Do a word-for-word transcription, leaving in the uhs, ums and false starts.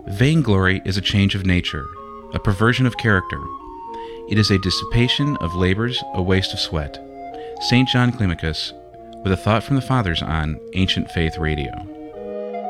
Vainglory is a change of nature, a perversion of character. It is a dissipation of labors, a waste of sweat. Saint John Climacus, with a thought from the Fathers on Ancient Faith Radio.